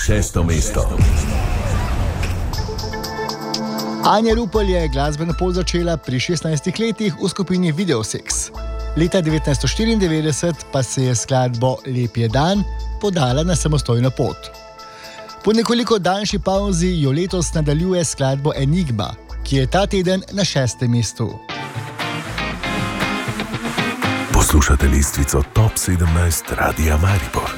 6. mesto. Anja Rupel je glasbeno pot začela pri 16 letih v skupini Videosex. Leta 1994 pa se je skladbo Lep je dan podala na samostojno pot. Po nekoliko daljši pauzi jo letos nadaljuje skladbo Enigma, ki je ta teden na 6. mestu. Poslušate listvico Top 17 Radia Maribor.